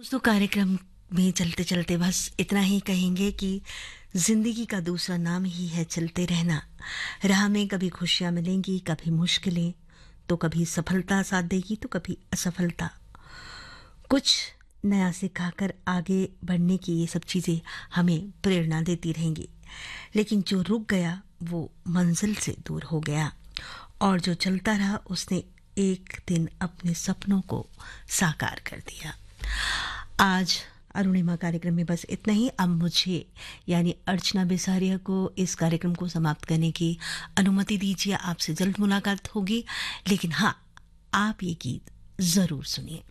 दोस्तों कार्यक्रम में चलते चलते बस इतना ही कहेंगे कि जिंदगी का दूसरा नाम ही है चलते रहना। राह में कभी खुशियां मिलेंगी, कभी मुश्किलें, तो कभी सफलता साथ देगी तो कभी असफलता। कुछ नया सिखाकर आगे बढ़ने की ये सब चीज़ें हमें प्रेरणा देती रहेंगी। लेकिन जो रुक गया वो मंजिल से दूर हो गया, और जो चलता रहा उसने एक दिन अपने सपनों को साकार कर दिया। आज अरुणिमा कार्यक्रम में बस इतना ही। अब मुझे यानी अर्चना बिसारिया को इस कार्यक्रम को समाप्त करने की अनुमति दीजिए। आपसे जल्द मुलाकात होगी, लेकिन हाँ, आप ये गीत ज़रूर सुनिए।